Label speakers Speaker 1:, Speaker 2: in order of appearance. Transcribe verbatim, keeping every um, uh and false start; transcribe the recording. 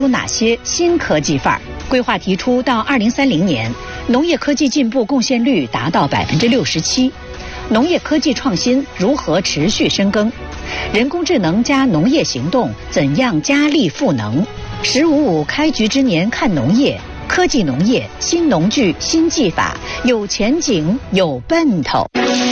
Speaker 1: 出哪些新科技范儿？规划提出到二零三零年，农业科技进步贡献率达到百分之六十七。农业科技创新如何持续深耕？人工智能加农业行动怎样加力赋能？十五五开局之年看农业，科技农业新农具新技法，有前景有奔头。